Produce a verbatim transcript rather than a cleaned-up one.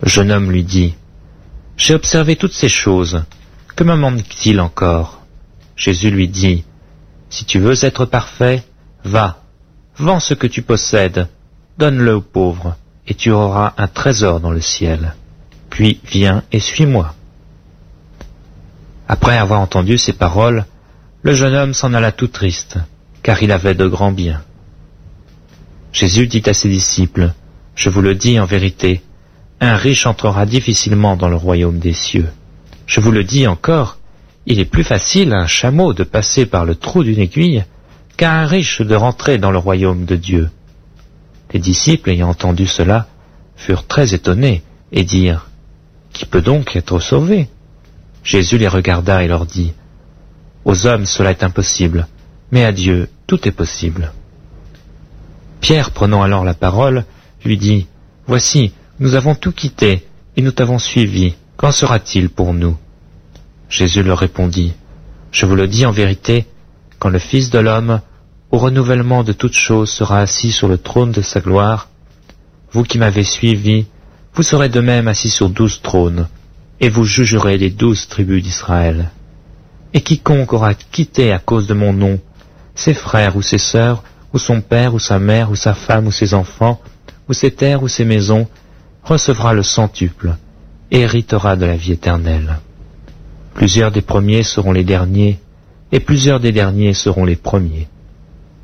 Le jeune homme lui dit, « J'ai observé toutes ces choses. Que me manque-t-il encore ?» Jésus lui dit, « Si tu veux être parfait, va, vends ce que tu possèdes, donne-le aux pauvres, et tu auras un trésor dans le ciel. Puis viens et suis-moi. » Après avoir entendu ces paroles, le jeune homme s'en alla tout triste, car il avait de grands biens. Jésus dit à ses disciples, « Je vous le dis en vérité, un riche entrera difficilement dans le royaume des cieux. Je vous le dis encore, il est plus facile à un chameau de passer par le trou d'une aiguille qu'à un riche de rentrer dans le royaume de Dieu. » Les disciples, ayant entendu cela, furent très étonnés et dirent, « Qui peut donc être sauvé ?» Jésus les regarda et leur dit, « Aux hommes cela est impossible, mais à Dieu tout est possible. » Pierre, prenant alors la parole, lui dit, « Voici, nous avons tout quitté et nous t'avons suivi. Qu'en sera-t-il pour nous ?» Jésus leur répondit, « Je vous le dis en vérité, quand le Fils de l'homme, au renouvellement de toutes choses, sera assis sur le trône de sa gloire, vous qui m'avez suivi, vous serez de même assis sur douze trônes, et vous jugerez les douze tribus d'Israël. Et quiconque aura quitté à cause de mon nom ses frères ou ses sœurs, ou son père ou sa mère, ou sa femme ou ses enfants, ou ses terres ou ses maisons, recevra le centuple, et héritera de la vie éternelle. Plusieurs des premiers seront les derniers, et plusieurs des derniers seront les premiers.